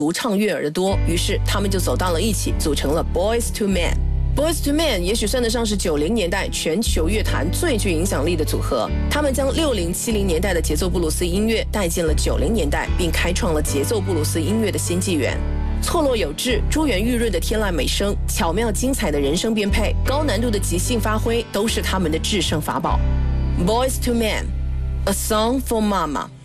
独唱悦耳的多，于是他们就走到了一起，组成了 Boyz II Men。Boyz II Men 也许算得上是90年代全球乐坛最具影响力的组合。他们将60、70年代的节奏布鲁斯音乐带进了90年代，并开创了节奏布鲁斯音乐的新纪元。错落有致、珠圆玉润的天籁美声，巧妙精彩的人声编配，高难度的即兴发挥，都是他们的制胜法宝。Boyz II Men, A Song for Mama。